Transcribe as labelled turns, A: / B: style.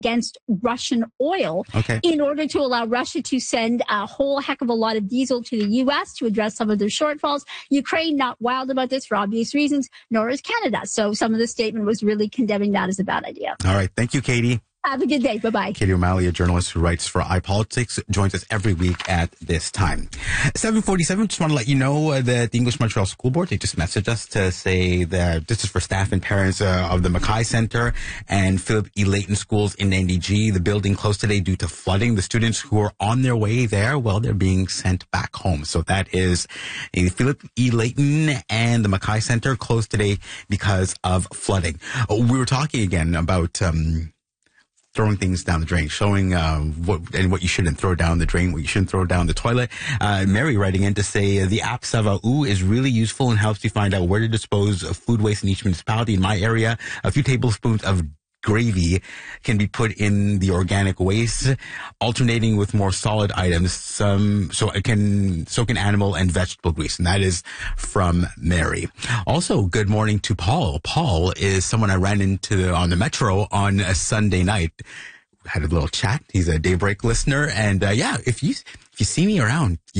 A: against Russian oil in order to allow Russia to send a whole heck of a lot of diesel to the U.S. to address some of their shortfalls. Ukraine, not wild about this for obvious reasons, nor is Canada. So some of the statement was really condemning that as a bad idea.
B: All right. Thank you, Katie.
A: Have a good day. Bye-bye.
B: Katie O'Malley, a journalist who writes for iPolitics, joins us every week at this time. 7:47, just want to let you know that the English Montreal School Board, they just messaged us to say that this is for staff and parents of the Mackay Center and Philip E. Layton schools in NDG. The building closed today due to flooding. The students who are on their way there, well, they're being sent back home. So that is Philip E. Layton and the Mackay Center closed today because of flooding. We were talking again about throwing things down the drain, showing what you shouldn't throw down the drain, what you shouldn't throw down the toilet. Mary writing in to say the app Sava'u is really useful and helps you find out where to dispose of food waste in each municipality. In my area, a few tablespoons of gravy can be put in the organic waste, alternating with more solid items. So can animal and vegetable grease. And that is from Mary. Also, good morning to Paul. Paul is someone I ran into on the metro on a Sunday night. Had a little chat. He's a Daybreak listener. And if you see me around,